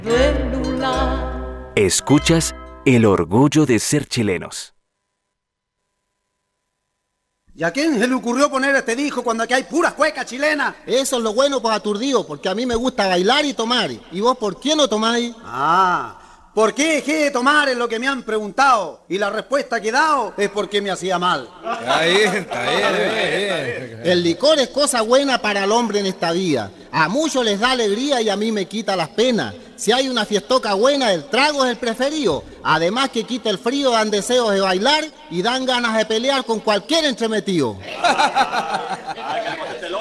del lular. Escuchas El orgullo de ser chilenos. ¿Y a quién se le ocurrió poner este disco cuando aquí hay puras cuecas chilenas? Eso es lo bueno, pues, aturdido, porque a mí me gusta bailar y tomar. ¿Y vos por qué no tomáis? ¿Por qué dejé de tomar? Es lo que me han preguntado. Y la respuesta que he dado es porque me hacía mal. Está bien. El licor es cosa buena para el hombre en esta vida. A muchos les da alegría y a mí me quita las penas. Si hay una fiestoca buena, el trago es el preferido. Además que quita el frío, dan deseos de bailar y dan ganas de pelear con cualquier entremetido.